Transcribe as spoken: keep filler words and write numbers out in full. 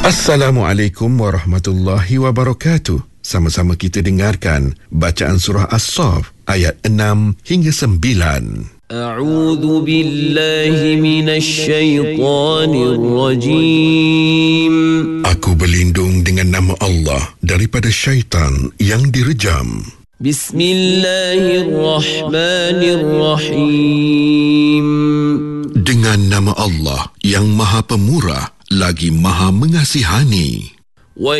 Assalamualaikum warahmatullahi wabarakatuh. Sama-sama kita dengarkan bacaan surah As-Saff ayat enam hingga sembilan. A'udzu billahi minasy syaithanir rajim. Aku berlindung dengan nama Allah daripada syaitan yang direjam. Bismillahirrahmanirrahim. Dengan nama Allah yang Maha Pemurah lagi Maha Mengasihani.